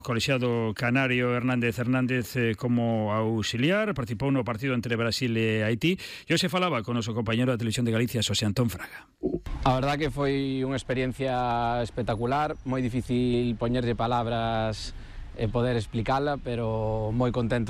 Colexiado canario Hernández como auxiliar, participou no partido entre Brasil e Haití e hoxe falaba con o noso compañero da Televisión de Galicia, Xosé Antón Fraga. A verdad que foi unha experiencia espectacular, moi difícil poñerlle palabras e poder explicala, pero moi contento